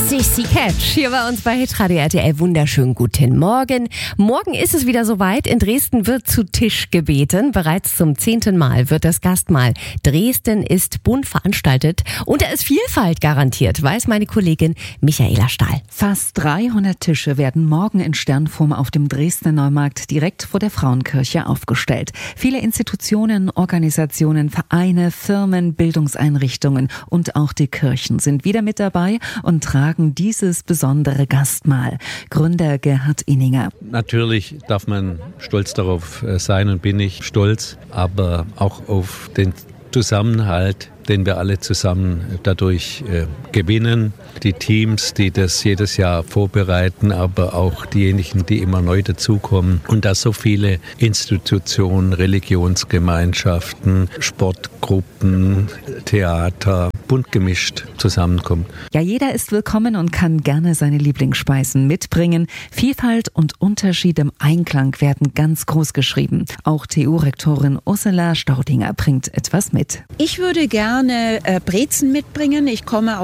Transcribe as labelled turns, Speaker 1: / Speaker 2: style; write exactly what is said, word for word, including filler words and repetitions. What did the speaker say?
Speaker 1: Sissy Catch hier bei uns bei Hitradio R T L. Wunderschönen guten Morgen. Morgen ist es wieder soweit. In Dresden wird zu Tisch gebeten. Bereits zum zehnten Mal wird das Gastmahl Dresden ist bunt veranstaltet. Und da ist Vielfalt garantiert, weiß meine Kollegin Michaela Stahl.
Speaker 2: Fast dreihundert Tische werden morgen in Sternform auf dem Dresdner Neumarkt direkt vor der Frauenkirche aufgestellt. Viele Institutionen, Organisationen, Vereine, Firmen, Bildungseinrichtungen und auch die Kirchen sind wieder mit dabei und tragen dieses besondere Gastmahl. Gründer Gerhard Inninger.
Speaker 3: Natürlich darf man stolz darauf sein und bin ich stolz, aber auch auf den Zusammenhalt, den wir alle zusammen dadurch äh, gewinnen. Die Teams, die das jedes Jahr vorbereiten, aber auch diejenigen, die immer neu dazukommen. Und dass so viele Institutionen, Religionsgemeinschaften, Sportgruppen, Theater, bunt gemischt zusammenkommen.
Speaker 2: Ja, jeder ist willkommen und kann gerne seine Lieblingsspeisen mitbringen. Vielfalt und Unterschied im Einklang werden ganz groß geschrieben. Auch T U-Rektorin Ursula Staudinger bringt etwas mit.
Speaker 4: Ich würde gerne äh, Brezen mitbringen. Ich komme